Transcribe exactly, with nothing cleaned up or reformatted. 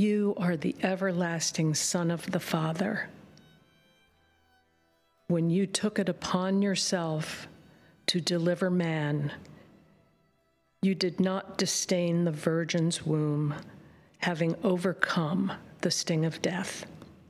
You are the everlasting Son of the Father. When you took it upon yourself to deliver man, you did not disdain the virgin's womb, having overcome the sting of death.